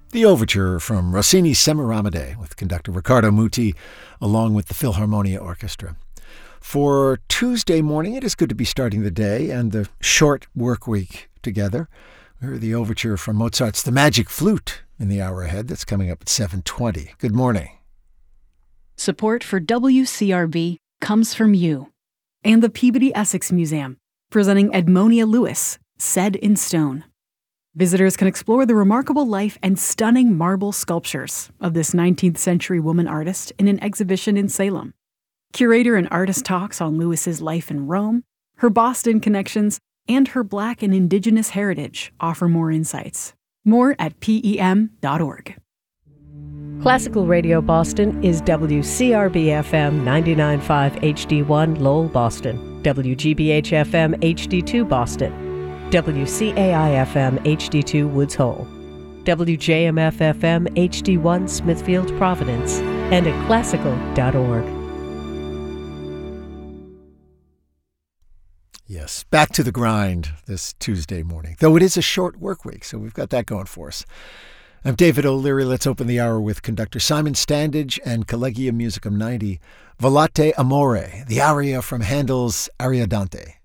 The overture from Rossini's Semiramide with conductor Riccardo Muti along with the Philharmonia Orchestra. For Tuesday morning, it is good to be starting the day and the short work week together. We heard the overture from Mozart's The Magic Flute in the hour ahead. That's coming up at 7:20. Good morning. Support for WCRB comes from you and the Peabody Essex Museum, presenting Edmonia Lewis, Set in Stone. Visitors can explore the remarkable life and stunning marble sculptures of this 19th century woman artist in an exhibition in Salem. Curator and artist talks on Lewis's life in Rome, her Boston connections, and her Black and Indigenous heritage offer more insights. More at PEM.org. Classical Radio Boston is WCRB-FM 99.5 HD1 Lowell, Boston, WGBH-FM HD2 Boston, WCAI-FM HD2 Woods Hole, WJMF-FM HD1 Smithfield, Providence, and at classical.org. Yes, back to the grind this Tuesday morning, though it is a short work week, so we've got that going for us. I'm David O'Leary. Let's open the hour with conductor Simon Standage and Collegium Musicum 90, Volate Amore, the aria from Handel's Ariadante.